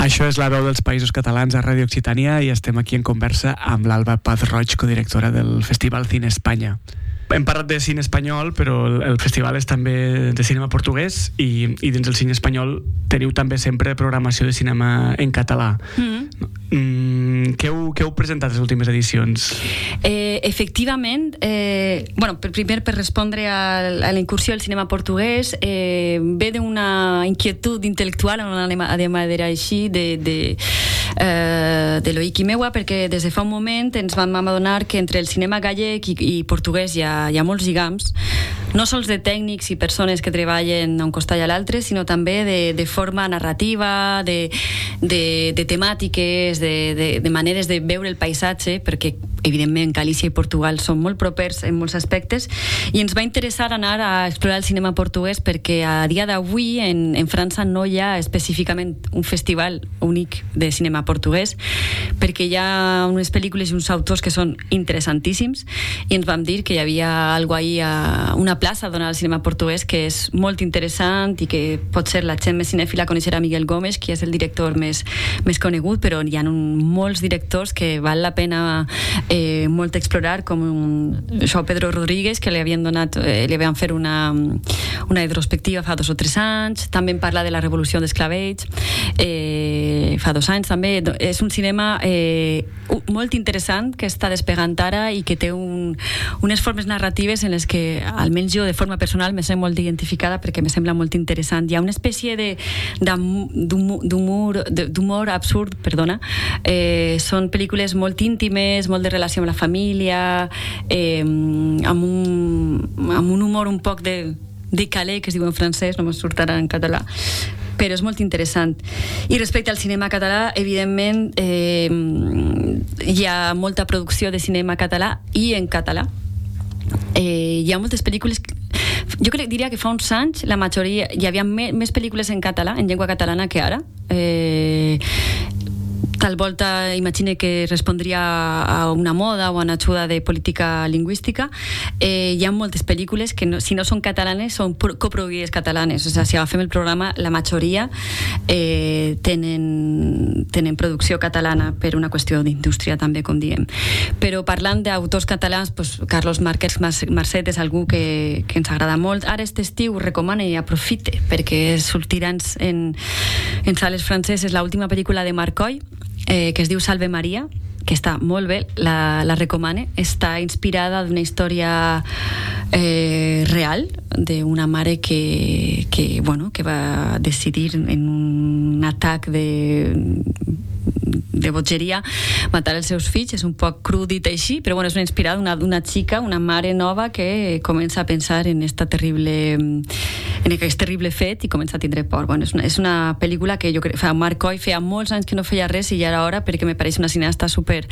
Això és La veu dels Països Catalans a Ràdio Occitània i estem aquí en conversa amb l'Alba Paz Roig, codirectora del Festival Cine Espanya. Hem parlat de cine espanyol, però el festival és també de cinema portuguès i dins del cine espanyol teniu també sempre programació de cinema en català. Què heu presentat les últimes edicions? Efectivament, primer per respondre a la incursió del cinema portuguès, ve d'una inquietud intel·lectual, anem a dir així, de Loic i meua, perquè des de fa un moment ens vam adonar que entre el cinema gallec i portuguès hi ha molts lligams, no sols de tècnics i persones que treballen a un costat i a l'altre, sinó també de forma narrativa, de temàtiques, de maneres de veure el paisatge, perquè evidentment Galícia i Portugal són molt propers en molts aspectes, i ens va interessar anar a explorar el cinema portuguès perquè a dia d'avui en França no hi ha específicament un festival únic de cinema portuguès, perquè hi ha unes pel·lícules i uns autors que són interessantíssims, i ens vam dir que hi havia alguna ahí, una plaça a donar al cinema portuguès que és molt interessant i que pot ser la gent més cinèfila conèixer a Miguel Gómez, que és el director més conegut, però hi ha molts directors que val la pena molt explorar, com João Pedro Rodríguez, que li havien fet una retrospectiva fa 2 o 3 anys. També en parla de la revolució dels clavells fa 2 anys també. És un cinema molt interessant que està despegant ara i que té unes formes narratives en les que almenys jo de forma personal me sent molt identificada perquè me sembla molt interessant. Hi ha una espècie d'humor absurd, perdona. Són pel·lícules molt íntimes, molt de relació amb la família, amb un humor un poc de calé, que es diu en francès, no me'n surt ara en català, però és molt interessant. I respecte al cinema català, evidentment hi ha molta producció de cinema català i en català. Hi ha moltes pel·lícules. Jo diria que fa uns anys la majoria hi havia més pel·lícules en català, en llengua catalana, que ara. Tal volta imagine que respondria a una moda o a una ajuda de política lingüística. Hi ha moltes pel·lícules que si no són catalanes són coproduïdes catalanes, o sigui, si agafem el programa la majoria tenen producció catalana per una qüestió d'indústria també, com diem. Però parlant d'autors catalans, Carlos Márquez Marcet és algú que ens agrada molt. Ara aquest estiu recomano i aprofite perquè sortirà en sales franceses l'última pel·lícula de Marcoy, que es diu Salve Maria, que està molt bé, la recomane. Està inspirada d'una història real d'una mare que va decidir en un atac de bogeria matar els seus fills. És un poc cru dit així, però és una inspirada d'una xica, una mare nova que comença a pensar en aquest terrible fet i comença a tindre por. És una pel·lícula que jo crec que Marcoy feia molts anys que no feia res i ja era hora, perquè me pareix una cineasta super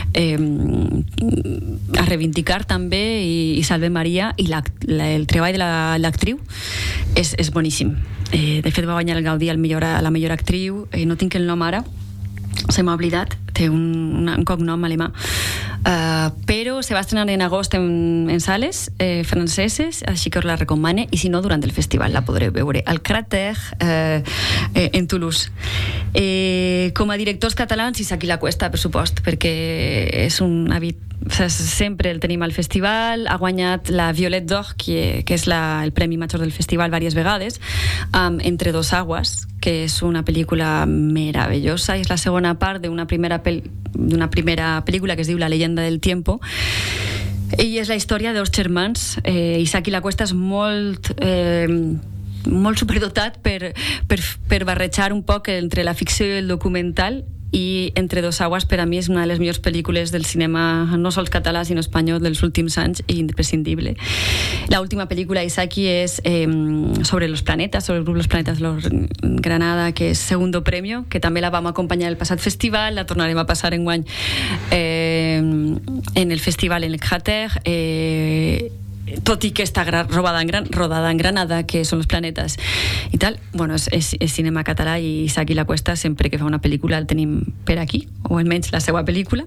a reivindicar també, i Salve Maria, i el treball de l'actriu és boníssim. De fet va guanyar el Gaudí a la millor actriu. No tinc el nom ara, se m'ha oblidat, té un cognom alemà, però se va estrenar en agost en sales franceses, així que us la recomane, i si no, durant el festival la podreu veure al Cràter en Toulouse. Com a directors catalans, Isaac i la Cuesta, per supost, perquè és un hàbit, sempre el tenim al festival. Ha guanyat la Violet d'Or, que és el premi major del festival, diverses vegades, amb Entre dos aguas, que és una pel·lícula meravellosa, i és la segona part d'una primera pel·lícula que es diu La leyenda del tiempo, i és la història dels germans. Isaac i la Cuesta és molt superdotat per barrejar un poc entre la ficció i el documental, i Entre dos aguas per a mi és una de les millors pel·lícules del cinema, no sols català sinó espanyol, dels últims anys, i imprescindible. L'última pel·lícula d'Isaki és sobre los planetas, sobre el grup Los Planetas Granada, que és Segundo Premio, que també la vam acompanyar el passat festival, la tornarem a passar enguany en el festival en el Cràter, tot i que està rodada en Granada, que són els planetes i tal. És cinema català, i Isaac i la Cuesta sempre que fa una pel·lícula el tenim per aquí, o almenys la seva pel·lícula.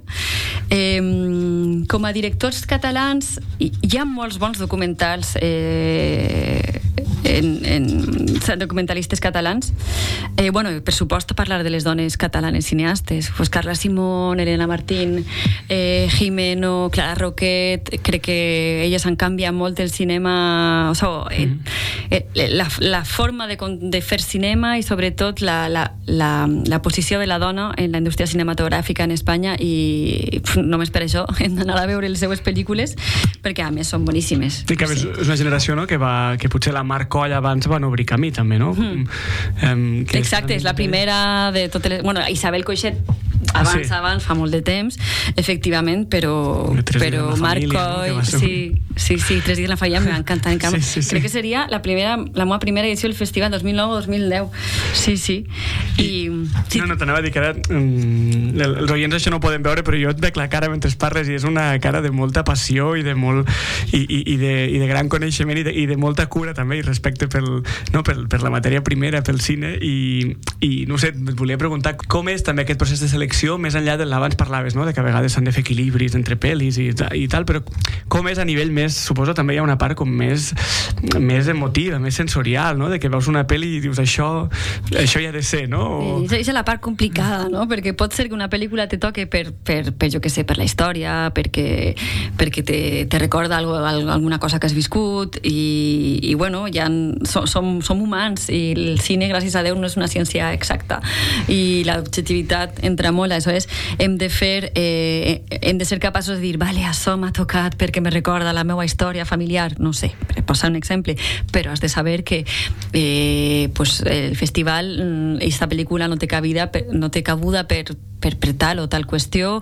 Com a directors catalans hi ha molts bons documentals documentalistes catalans. Bueno, per supost parlar de les dones catalanes cineastes, pues Carla Simón, Elena Martín, Jimeno, Clara Roquet. Crec que elles han canviat molt el cinema, o sigui, la forma de fer cinema i sobretot la posició de la dona en la indústria cinematogràfica en Espanya, i només per això hem d'anar a veure les seues pel·lícules, perquè a més són boníssimes. I que és una generació, no?, que potser la Mar Coll abans van obrir camí també, no? Exacte, és la primera de totes les... Bueno, Isabel Coixet abans, fa molt de temps, efectivament, però Marc Coll, sí, 3 dies la família, m'ha encantat. Crec que seria la meva primera edició del festival 2009 o 2010. Sí. No, t'anava a dir que ara els oients això no ho poden veure, però jo et veig la cara mentre parles i és una cara de molta passió i de molt i de gran coneixement i de molta cura també i respecte per la matèria primera, pel cine, i no sé, et volia preguntar com és també aquest procés de selecció, més enllà de l'abans parlaves, no?, de que a vegades s'han de fer equilibris entre pel·lis i tal, però com és a nivell més, suposo també hi ha una part com més emotiva, més sensorial, no?, de que veus una pel·li i dius això hi ha de ser, no? És la part complicada, no?, perquè pot ser que una pel·lícula te toque per jo què sé, per la història, perquè te recorda alguna cosa que has viscut, i bueno, som humans, i el cine, gràcies a Déu, no és una ciència exacta, i l'objectivitat entra molt. Aleshores hem de ser capaços de dir, vale, això m'ha tocat perquè me recorda la meva història familiar, no sé, per posar un exemple, però has de saber que el festival, aquesta pel·lícula no té cabuda per tal o tal qüestió,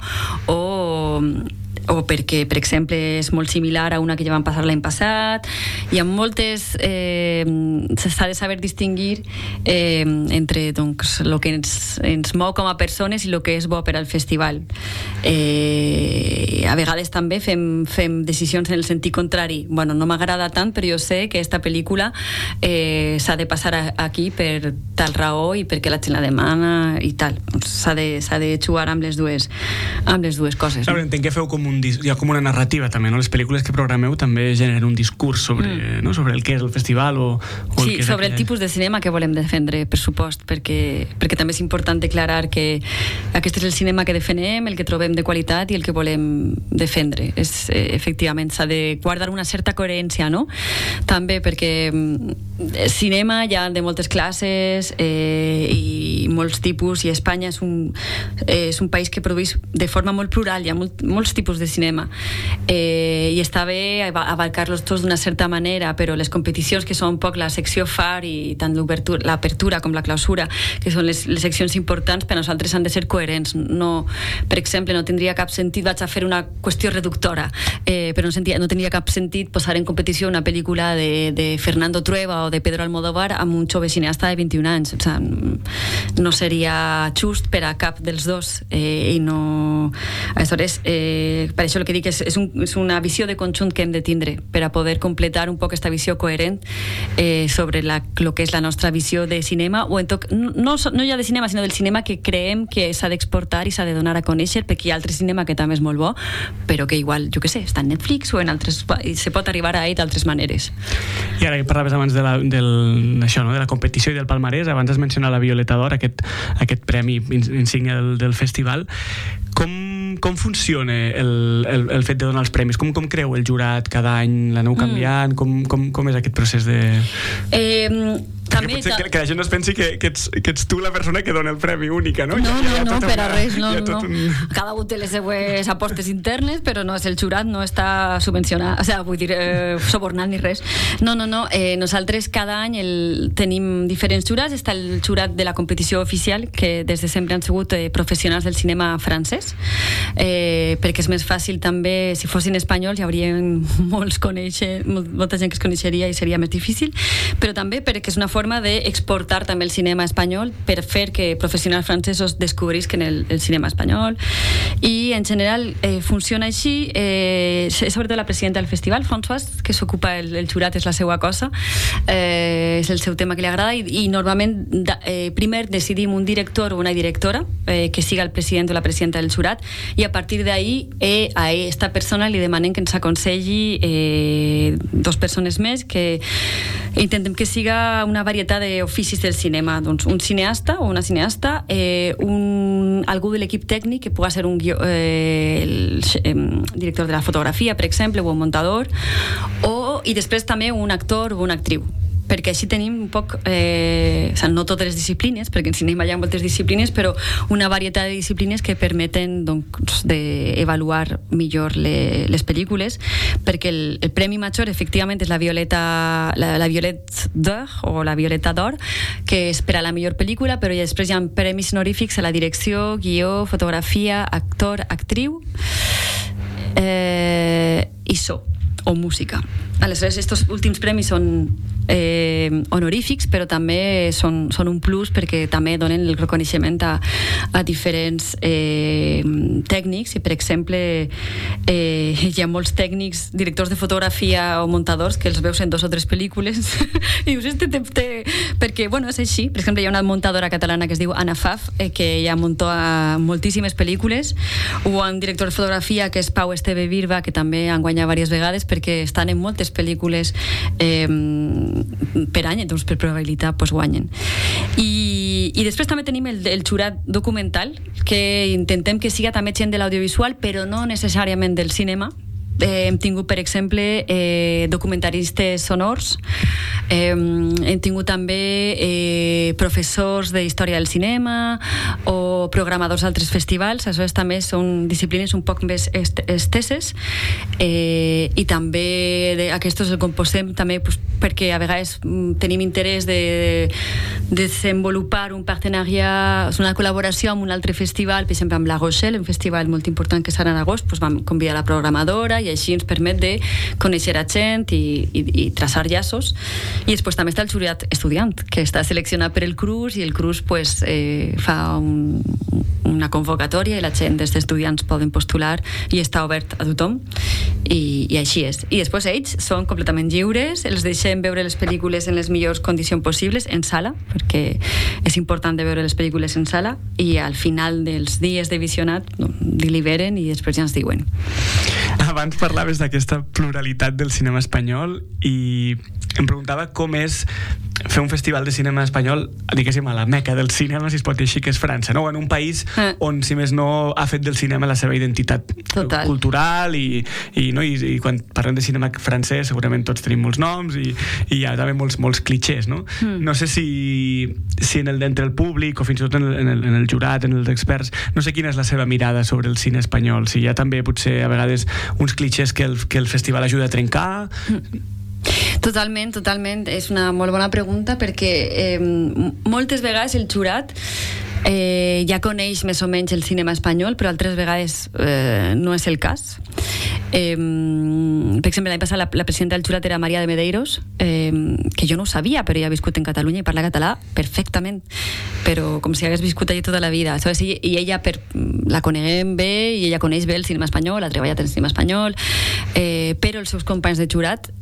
o perquè, per exemple, és molt similar a una que ja vam passar l'any passat. Hi ha moltes... s'ha de saber distingir entre el que ens mou com a persones i el que és bo per al festival. A vegades també fem decisions en el sentit contrari. Bueno, no m'agrada tant, però jo sé que aquesta pel·lícula s'ha de passar aquí per tal raó i perquè la gent la demana i tal. S'ha de jugar amb les dues coses. No? Entenc que feu hi ha com una narrativa també, no? Les pel·lícules que programeu també generen un discurs sobre el que és el festival o sí, sobre el tipus de cinema que volem defendre, per supost, perquè també és important declarar que aquest és el cinema que defenem, el que trobem de qualitat i el que volem defendre. Efectivament, s'ha de guardar una certa coherència, no? També perquè cinema hi ha de moltes classes i molts tipus, i Espanya és un país que produeix de forma molt plural, hi ha molts tipus de cinema, i està bé abarcar-los tots d'una certa manera, però les competicions, que són un poc la secció FAR i tant l'apertura com la clausura, que són les seccions importants, per a nosaltres han de ser coherents. No, per exemple, no tindria cap sentit, vaig a fer una qüestió reductora, però no tindria cap sentit posar en competició una pel·lícula de Fernando Trueba o de Pedro Almodóvar amb un jove cineasta de 21 anys. O sigui, no seria just per a cap dels dos, i no... Aleshores, per això el que dic és una visió de conjunt que hem de tindre per a poder completar un poc aquesta visió coherent sobre el que és la nostra visió de cinema, o no ja de cinema, sinó del cinema que creiem que s'ha d'exportar i s'ha de donar a conèixer, perquè hi ha altre cinema que també és molt bo, però que igual, jo què sé, està en Netflix o en altres... se pot arribar a ell d'altres maneres. I ara que parlaves abans d'això, no?, de la competició i del palmarès, abans has mencionat la Violeta d'Or, aquest premi insígnia del festival. Com funciona el fet de donar els premis? Com creu el jurat cada any? L'aneu canviant? Com és aquest procés de... També, que la gent no es pensi que ets tu la persona que dona el premi única, no? No, per a res, no. Cada un té les seues apostes internes, però no és el jurat, no està subvencionat, o sigui, vull dir, subornat ni res. No. Nosaltres cada any tenim diferents jurats. Està el jurat de la competició oficial, que des de sempre han sigut professionals del cinema francès, perquè és més fàcil també, si fossin espanyols hi hauria molta gent que es coneixeria i seria més difícil, però també perquè és una forma forma d'exportar també el cinema espanyol per fer que professionals francesos descobrisquen el cinema espanyol, i en general funciona així. Sobretot la presidenta del festival, Françoise, que s'ocupa el jurat, és la seva cosa, és el seu tema que li agrada, i normalment primer decidim un director o una directora que siga el president o la presidenta del jurat, i a partir d'ahí a aquesta persona li demanem que ens aconselli 2 persones més, que intentem que siga una varietat d'oficis del cinema, doncs un cineasta o una cineasta, algú de l'equip tècnic, que pugui ser el director de la fotografia, per exemple, o un muntador, i després també un actor o una actriu, perquè així tenim un poc, no totes les disciplines, perquè en cinema hi ha moltes disciplines, però una varietat de disciplines que permeten d'avaluar millor les pel·lícules, perquè el Premi Major efectivament és la Violette d'Or, o la Violeta d'Or, que és per a la millor pel·lícula, però després hi ha premis honorífics a la direcció, guió, fotografia, actor, actriu i so o música. Aleshores, aquests últims premis són honorífics, però també són un plus, perquè també donen el reconeixement a diferents tècnics, i per exemple hi ha molts tècnics, directors de fotografia o muntadors, que els veus en 2 o 3 pel·lícules i dius, perquè és així. Per exemple, hi ha una muntadora catalana que es diu Anna Faf, que ja muntó a moltíssimes pel·lícules, o un director de fotografia que és Pau Esteve Birba, que també han guanyat diverses vegades, perquè estan en moltes pel·lícules per any, doncs per probabilitat guanyen. I després també tenim el jurat documental, que intentem que siga també gent de l'audiovisual, però no necessàriament del cinema. Hem tingut, per exemple, documentaristes sonors, hem tingut també professors de història del cinema o programadors d'altres festivals. Això també són disciplines un poc més esteses, i també aquests el composem també perquè a vegades tenim interès de desenvolupar un partenariat, una col·laboració amb un altre festival, per exemple amb La Rochelle, un festival molt important que serà en agost. Vam convidar la programadora, i així ens permet de conèixer a gent i traçar llaços. I després també està el jurat estudiant, que està seleccionat per el CRUS, i el CRUS fa una convocatòria, i la gent dels estudiants poden postular, i està obert a tothom, i així és. I després ells són completament lliures, els deixem veure les pel·lícules en les millors condicions possibles, en sala, perquè és important de veure les pel·lícules en sala, i al final dels dies de visionat deliberen i després ja ens diuen. Abans parlaves d'aquesta pluralitat del cinema espanyol, i em preguntava com és fer un festival de cinema espanyol, diguéssim, a la meca del cinema, si es pot dir així, que és França, no? En un país on, si més no, ha fet del cinema la seva identitat cultural, i quan parlem de cinema francès segurament tots tenim molts noms, i hi ha també molts clichés, no? No sé si entre el públic o fins i tot en el jurat, en els experts, no sé quina és la seva mirada sobre el cine espanyol, si hi ha també potser a vegades uns clichés que el festival ajuda a trencar. Totalment. És una molt bona pregunta, perquè moltes vegades el jurat ja coneix més o menys el cinema espanyol, però altres vegades no és el cas. Per exemple, l'any passat la presidenta del jurat era Maria de Medeiros, que jo no ho sabia, però ella ha viscut en Catalunya i parla català perfectament, però com si hagués viscut allà tota la vida. I ella la coneguem bé, i ella coneix bé el cinema espanyol, ha treballat en el cinema espanyol, però els seus companys de jurat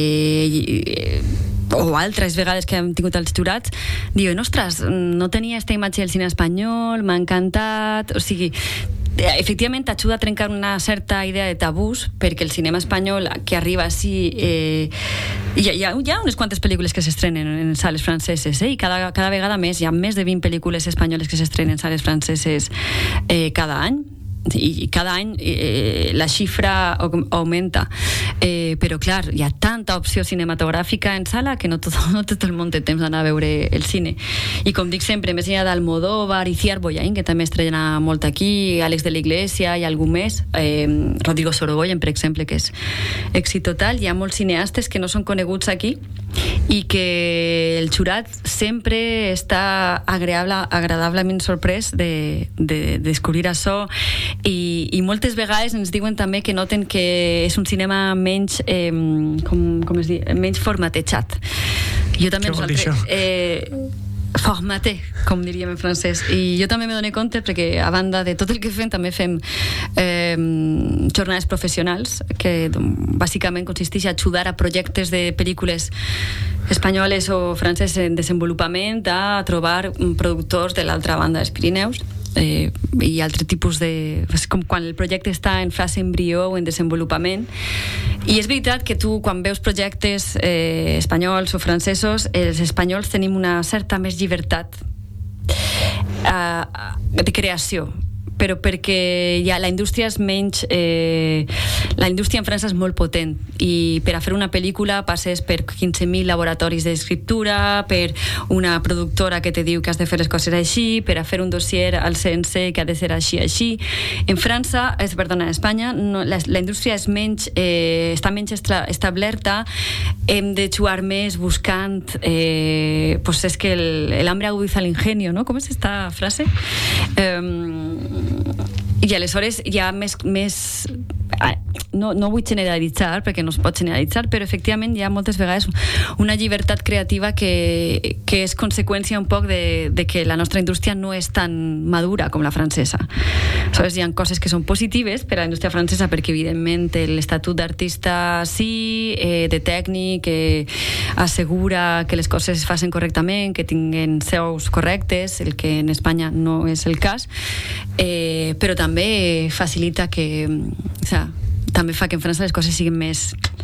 o altres vegades que hem tingut els jurats diuen, ostres, no tenia aquesta imatge del cinema espanyol, m'ha encantat. O sigui, efectivament ajuda a trencar una certa idea de tabús, perquè el cinema espanyol que arriba així, hi ha unes quantes pel·lícules que s'estrenen en sales franceses, i cada vegada més, hi ha més de 20 pel·lícules espanyoles que s'estrenen en sales franceses cada any, i cada any la xifra augmenta, però clar, hi ha tanta opció cinematogràfica en sala que no tot el món té temps d'anar a veure el cine. I com dic sempre, més enllà d'Almodóvar i Ciar Boyain, que també estrena molt aquí, Àlex de la Iglesia i algú més, Rodrigo Sorogoyen, per exemple, que és èxit total, hi ha molts cineastes que no són coneguts aquí, i que el jurat sempre està agradablement sorprès de descobrir això, i moltes vegades ens diuen també que noten que és un cinema menys menys formatejat, Jo també Què vol dir això? Formaté, com diríem en francès. I jo també me doné compte perquè a banda de tot el que fem també fem jornades professionals que bàsicament consisteix a ajudar a projectes de pel·lícules espanyoles o franceses en desenvolupament a trobar productors de l'altra banda dels Pirineus i altre tipus de... És com quan el projecte està en fase embrió o en desenvolupament. I és veritat que tu, quan veus projectes espanyols o francesos, els espanyols tenim una certa més llibertat de creació, però perquè ja la indústria és menys... la indústria en França és molt potent i per a fer una pel·lícula passes per 15.000 laboratoris d'escriptura, per una productora que te diu que has de fer les coses així, per a fer un dossier al CNC que ha de ser així. En França, perdona, en Espanya, no, la indústria és menys, està menys establerta, hem de jugar més buscant... pues és que el hambre agudiza el ingenio, ¿no? Com és esta frase? I aleshores hi ha més no vull generalitzar perquè no es pot generalitzar, però efectivament hi ha moltes vegades una llibertat creativa que és conseqüència un poc de que la nostra indústria no és tan madura com la francesa. Aleshores hi ha coses que són positives per a la indústria francesa perquè evidentment l'estatut d'artista sí, de tècnic, que assegura que les coses es facin correctament, que tinguin seus correctes, el que en Espanya no és el cas, però també facilita que també fa que en França les coses siguin més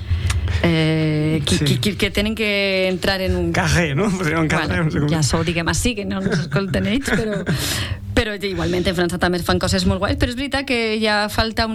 que tenen que entrar en un carré, no? Ja sou, diguem així, que no ens escolten ells, però igualment en França també es fan coses molt guais, però és veritat que hi ha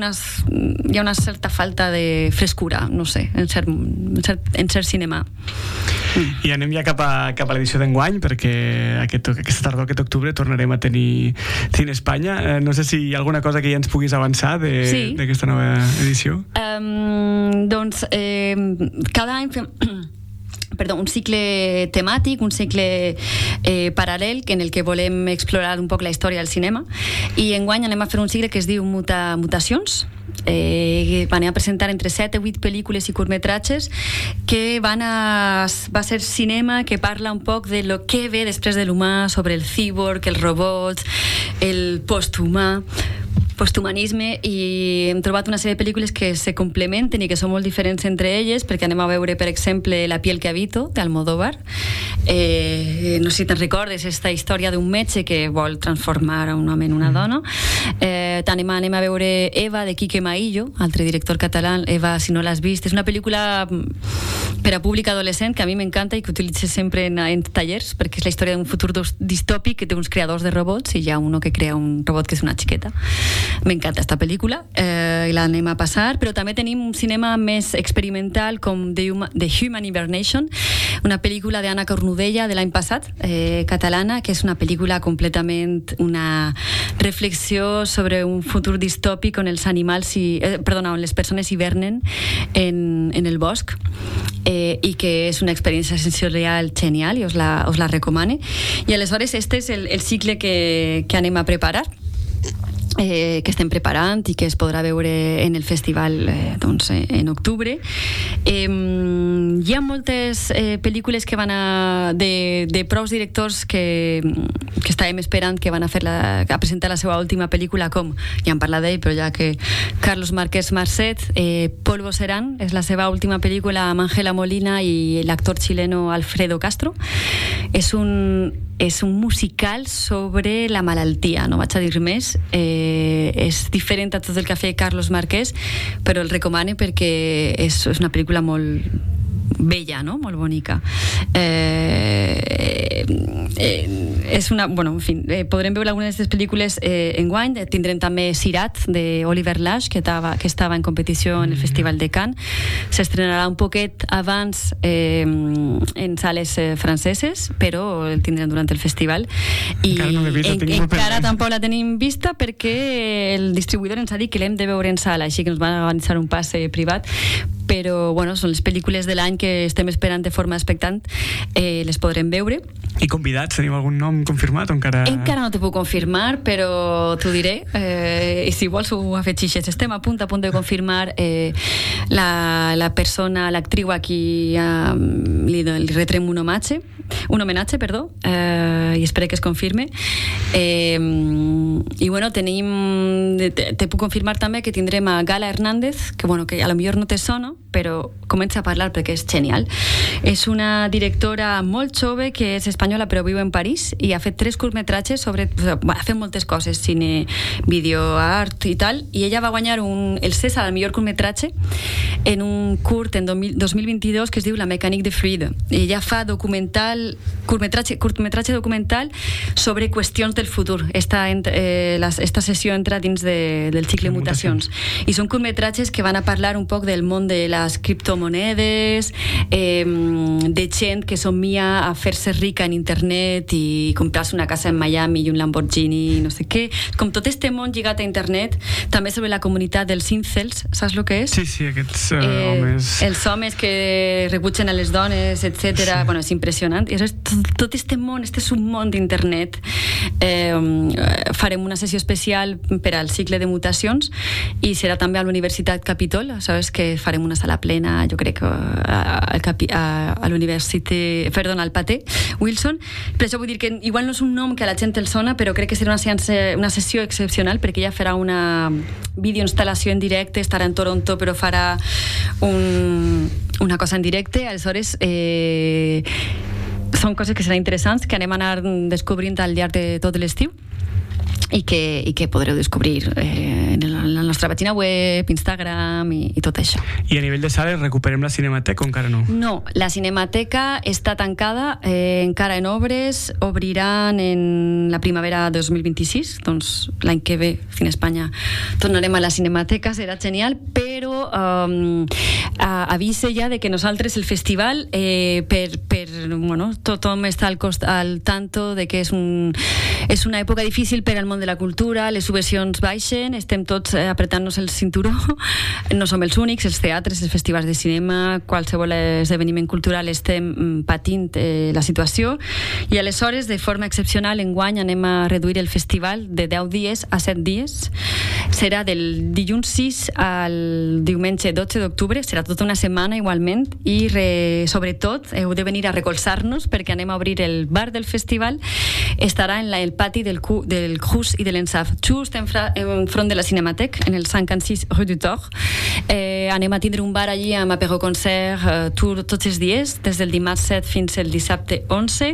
una certa falta de frescura, no sé, en cert cinema. I anem ja cap a l'edició d'enguany, perquè aquesta tardor, aquest octubre, tornarem a tenir Cine Espanya. No sé si hi ha alguna cosa que ja ens puguis avançar d'aquesta nova edició. Doncs cada any fem un cicle temàtic, un cicle paral·lel en el que volem explorar un poc la història del cinema, i enguany anem a fer un cicle que es diu Mutacions, van a presentar entre 7 o 8 pel·lícules i curtmetratges que va ser cinema que parla un poc de lo que ve després de l'humà, sobre el cíborg, els robots, el posthumanisme, i hem trobat una sèrie de pel·lícules que se complementen i que són molt diferents entre elles, perquè anem a veure, per exemple, La piel que habito, d'Almodóvar. No sé si te'n recordes, esta història d'un metge que vol transformar un home en una dona. Anem a veure Eva, de Quique Maillo, altre director català. Eva, si no l'has vist, és una pel·lícula per a públic adolescent que a mi m'encanta i que utilitzo sempre en tallers, perquè és la història d'un futur distòpic que té uns creadors de robots i hi ha uno que crea un robot que és una xiqueta. M'encanta esta pel·lícula i l'anem a passar, però també tenim un cinema més experimental com The Human Hibernation, una pel·lícula d'Anna Cornudella de l'any passat, catalana, que és una pel·lícula completament una reflexió sobre un futur distòpic on els animals on les persones hivernen en el bosc, i que és una experiència sensorial genial i us la recomane. I aleshores este és el cicle que anem a preparar, que estem preparant i que es podrà veure en el festival en octubre. Hi ha moltes pel·lícules que van de prous directors que estàvem esperant que van a presentar la seva última pel·lícula, com ja en parla d'ell, però ja que Carlos Márquez Marcet, Polvo Serán és la seva última pel·lícula amb Ángela Molina i l'actor xileno Alfredo Castro. És un musical sobre la malaltia, no vaig a dir més. És diferent a tot el que ha fet Carlos Márquez, però el recomano perquè és una pel·lícula molt bella, no? Molt bonica. És una... Bueno, en fi, podrem veure algunes d'aquestes pel·lícules enguany. Tindrem també Sirat, d'Oliver Lash, que estava en competició en el Festival de Cannes. S'estrenarà un poquet abans en sales franceses, però el tindrem durant el festival. I encara tampoc la tenim vista perquè el distribuïdor ens ha dit que l'hem de veure en sala, així que ens van organitzar un passe privat, però bueno, són les pel·lícules de l'any que estem esperant de forma expectant, les podrem veure. I convidats, tenim algun nom confirmat o encara... Encara no t'ho puc confirmar, però t'ho diré. I si vols ho afegixes. Estem a punt de confirmar la persona, l'actriu a qui li retrem un homenatge, i espero que es confirme. I bueno, te puc confirmar també que tindrem a Gala Hernández, que bueno, que a lo millor no te sona, però comença a parlar perquè és genial. És una directora molt jove que és espanyola però viu en París i ha fet 3 curtmetratges sobre... ha fet moltes coses, cine, vídeo, art i tal, i ella va guanyar el César al millor curtmetratge en un curt en 2022 que es diu La mecànica de fluido. I ella fa curtmetratge documental sobre qüestions del futur. Esta sessió entra dins del cicle Mutacions. I són curtmetratges que van a parlar un poc del món de les criptomonedes, de gent que somia a fer-se rica en internet i comprar-se una casa en Miami i un Lamborghini, no sé què. Com tot este món lligat a internet, també sobre la comunitat dels incels, saps el que és? Sí, aquests homes... Els homes que rebutgen a les dones, etc. Sí. Bueno, és impressionant. I tot este món, este submón d'internet, farem una sessió especial per al cicle de Mutacions i serà també a l'Universitat Capitol, sabes que farem una sala plena, jo crec, a l'Universitat, al Paté Wilson. Per això vull dir que igual no és un nom que a la gent el sona, però crec que serà una sessió excepcional perquè ella farà una videoinstal·lació en directe, estarà en Toronto però farà una cosa en directe. Aleshores són coses que seran interessants, que anem a anar descobrint al llarg de tot l'estiu i que podreu descobrir en la nostra pàgina web, Instagram i tot això. I a nivell de sales recuperem la Cinemateca o encara no? No, la Cinemateca està tancada, encara en obres, obriran en la primavera 2026, doncs l'any que ve Cine Espanya tornarem a la Cinemateca, serà genial, però avise ja de que nosaltres el festival tothom està al tanto de que és una època difícil per al món de la cultura, les subvencions baixen, estem tots apretant-nos el cinturó, no som els únics, els teatres, els festivals de cinema, qualsevol esdeveniment cultural estem patint la situació, i aleshores de forma excepcional enguany anem a reduir el festival de 10 dies a 7 dies, serà del dilluns 6 al diumenge 12 d'octubre, serà tota una setmana igualment, i sobretot heu de venir a recolzar-nos perquè anem a obrir el bar del festival, estarà en el pati del CUS i de l'ENSAF, just enfront de la Cinematec, en el 56 Rue du Thor. Anem a tindre un bar allí amb apéro concert tots els dies, des del dimarts 7 fins al dissabte 11,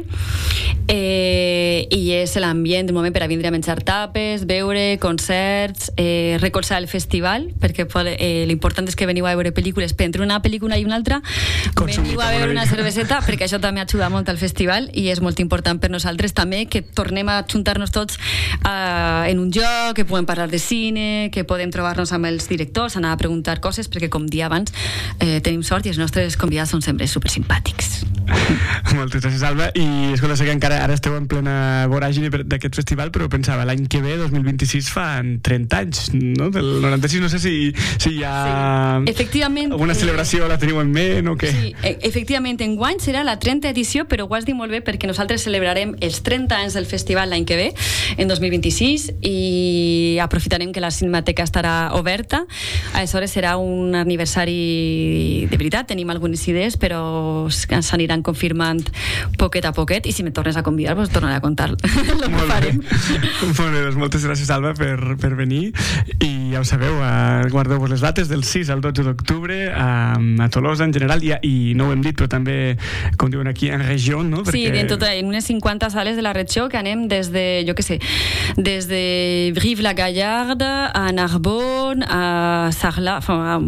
i és l'ambient del moment per a vindre a menjar tapes, veure concerts, recolzar el festival, perquè l'important és que veniu a veure pel·lícules, per entre una pel·lícula i una altra veniu a veure una cerveseta, perquè això també ajuda molt al festival i és molt important per nosaltres també que tornem a juntar-nos tots en un lloc, que puguem parlar de cine, que podem trobar-nos amb els directors, anar a preguntar coses, perquè com dia abans tenim sort i els nostres convidats són sempre supersimpàtics. Moltes gràcies, Alba. I escolta, sé que encara ara esteu en plena voràgine d'aquest festival, però pensava, l'any que ve, 2026, fan 30 anys, no? Del 96, no sé si hi ha alguna celebració, la teniu en ment o què? Sí, efectivament, enguany serà la 30a edició, però ho has dit molt bé perquè nosaltres celebrarem els 30 anys del festival l'any que ve, en 2026, i aprofitarem que la Cinemateca estarà oberta. Aleshores serà un aniversari de veritat, tenim algunes idees, però s'aniran confirmant poquet a poquet, i si me tornes a convidar, doncs tornaré a contar el que farem. Molt bé, doncs moltes gràcies, Alba, per venir, i ja ho sabeu, guardeu-vos les dates del 6 al 12 d'octubre a Tolosa en general, i no ho hem dit, però també, com diuen aquí, en regió, no? Sí, en unes 50 sales de la regió, que anem des de, jo què sé, des de Brive-la-Gaillarde a Narbonne, a Sarlat,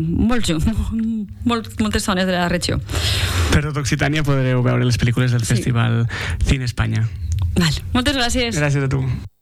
moltes zones de la regió. Per tot Occitània podreu veure les pel·lícules del Festival Cine Espanya. Moltes gràcies. Gràcies a tu.